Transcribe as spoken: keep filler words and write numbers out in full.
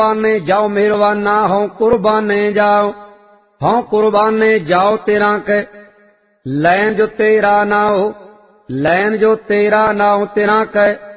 कुर्बाने जाओ मेहरबाना हों कुर्बाने जाओ हों कुर्बाने जाओ तेरा के लैन जो तेरा ना हो लैन जो तेरा ना हो तेरा के